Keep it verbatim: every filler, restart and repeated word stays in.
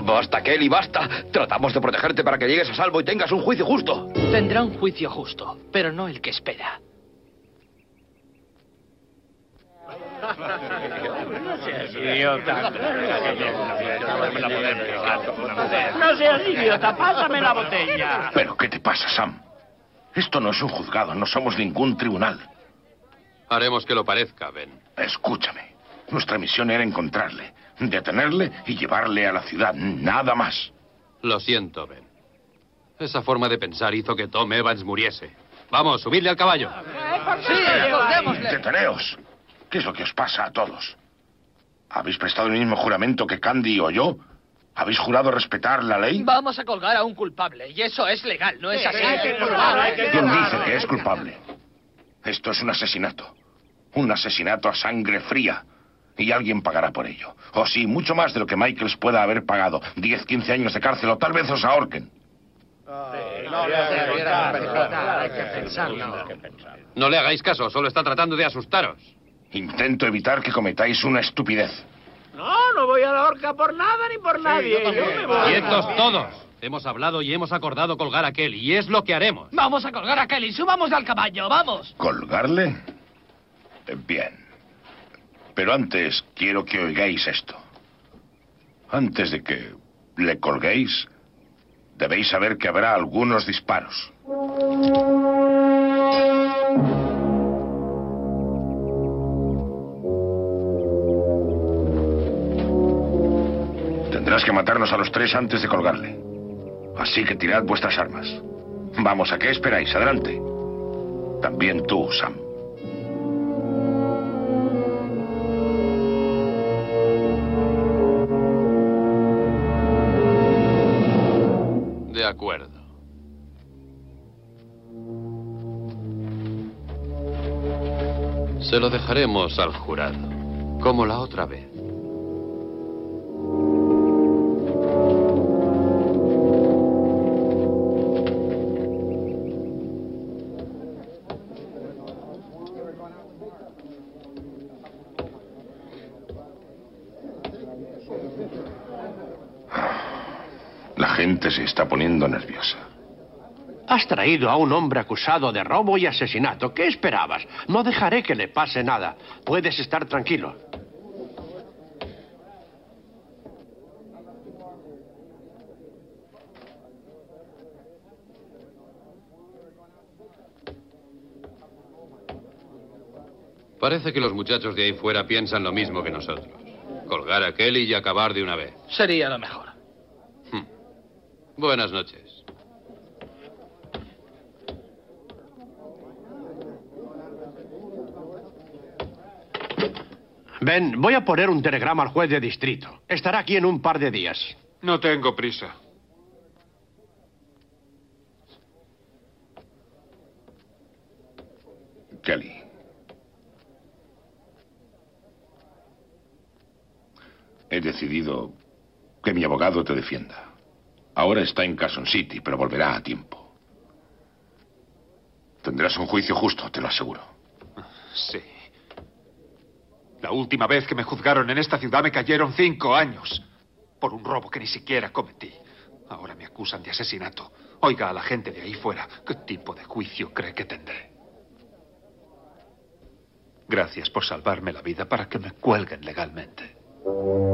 Basta, Kelly, basta. Tratamos de protegerte para que llegues a salvo y tengas un juicio justo. Tendrá un juicio justo, pero no el que espera. No seas idiota, pásame la botella. ¿Pero qué te pasa, Sam? Esto no es un juzgado, no somos ningún tribunal. Haremos que lo parezca, Ben. Escúchame. Nuestra misión era encontrarle, detenerle y llevarle a la ciudad, nada más. Lo siento, Ben. Esa forma de pensar hizo que Tom Evans muriese. Vamos, subidle al caballo. ¡Sí, acordémosle! Deteneos. ¿Qué es lo que os pasa a todos? ¿Habéis prestado el mismo juramento que Candy o yo? ¿Habéis jurado respetar la ley? Vamos a colgar a un culpable, y eso es legal, ¿no es así? ¿Quién dice que es culpable? Esto es un asesinato. Un asesinato a sangre fría. Y alguien pagará por ello. O sí, mucho más de lo que Michaels pueda haber pagado. diez, quince años de cárcel o tal vez os ahorquen. No le hagáis caso, solo está tratando de asustaros. Intento evitar que cometáis una estupidez. No, no voy a la horca por nada ni por nadie. Yo me voy. ¡Quietos todos! Hemos hablado y hemos acordado colgar a Kelly, y es lo que haremos. Vamos a colgar a Kelly, subamos al caballo, vamos. ¿Colgarle? Bien. Pero antes quiero que oigáis esto. Antes de que le colguéis, debéis saber que habrá algunos disparos. Tendrás que matarnos a los tres antes de colgarle. Así que tirad vuestras armas. Vamos, ¿a qué esperáis? Adelante. También tú, Sam. De acuerdo. Se lo dejaremos al jurado, como la otra vez. La gente se está poniendo nerviosa. Has traído a un hombre acusado de robo y asesinato. ¿Qué esperabas? No dejaré que le pase nada. Puedes estar tranquilo. Parece que los muchachos de ahí fuera piensan lo mismo que nosotros. Colgar a Kelly y acabar de una vez. Sería lo mejor. Hmm. Buenas noches. Ben, voy a poner un telegrama al juez de distrito. Estará aquí en un par de días. No tengo prisa. Kelly. He decidido que mi abogado te defienda. Ahora está en Carson City, pero volverá a tiempo. Tendrás un juicio justo, te lo aseguro. Sí. La última vez que me juzgaron en esta ciudad me cayeron cinco años. Por un robo que ni siquiera cometí. Ahora me acusan de asesinato. Oiga a la gente de ahí fuera. ¿Qué tipo de juicio cree que tendré? Gracias por salvarme la vida para que me cuelguen legalmente.